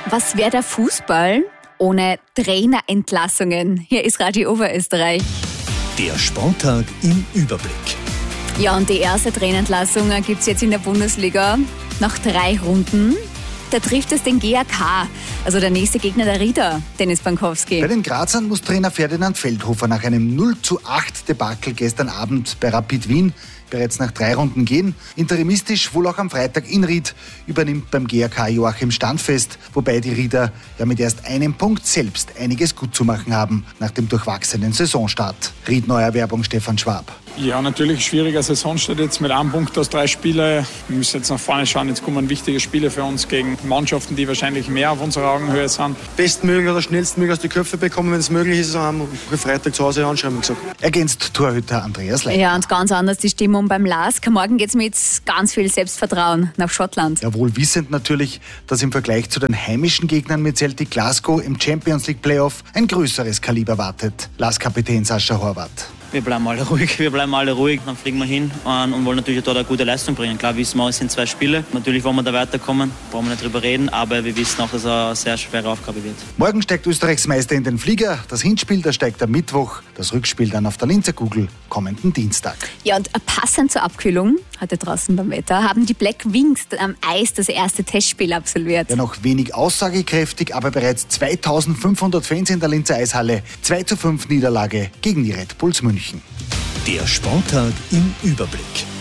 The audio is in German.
Was wäre der Fußball ohne Trainerentlassungen? Hier ist Radio Oberösterreich. Der Sporttag im Überblick. Ja, und die erste Trainerentlassung gibt es jetzt in der Bundesliga nach 3 Runden. Da trifft es den GAK, also der nächste Gegner der Rieder, Dennis Bankowski. Bei den Grazern muss Trainer Ferdinand Feldhofer nach einem 0:8 Debakel gestern Abend bei Rapid Wien bereits nach 3 Runden gehen. Interimistisch wohl auch am Freitag in Ried übernimmt beim GAK Joachim Standfest, wobei die Rieder ja mit erst einem Punkt selbst einiges gut zu machen haben nach dem durchwachsenen Saisonstart. Ried-Neuerwerbung Stefan Schwab. Ja, natürlich schwieriger Saisonstart jetzt mit einem Punkt aus 3 Spielen. Wir müssen jetzt nach vorne schauen. Jetzt kommen wichtige Spiele für uns gegen Mannschaften, die wahrscheinlich mehr auf unserer Augenhöhe sind. Bestmöglich oder schnellstmöglich aus die Köpfe bekommen, wenn es möglich ist, am Freitag zu Hause anschauen, wie gesagt. Ergänzt Torhüter Andreas Leitner. Ja, und ganz anders die Stimmung beim LASK. Morgen geht es mit ganz viel Selbstvertrauen nach Schottland. Ja, wohl wissend natürlich, dass im Vergleich zu den heimischen Gegnern mit Celtic Glasgow im Champions League Playoff ein größeres Kaliber wartet. LASK-Kapitän Sascha Horvath. Wir bleiben alle ruhig, dann fliegen wir hin und wollen natürlich dort eine gute Leistung bringen. Klar wissen wir, es sind 2 Spiele. Natürlich wollen wir da weiterkommen, brauchen wir nicht drüber reden, aber wir wissen auch, dass es eine sehr schwere Aufgabe wird. Morgen steigt Österreichs Meister in den Flieger. Das Hinspiel, das steigt am Mittwoch, das Rückspiel dann auf der Linzer Kugel kommenden Dienstag. Ja, und passend zur Abkühlung, heute draußen beim Wetter, haben die Black Wings am Eis das erste Testspiel absolviert. Ja, noch wenig aussagekräftig, aber bereits 2500 Fans in der Linzer Eishalle. 2:5 Niederlage gegen die Red Bulls München. Der Sporttag im Überblick.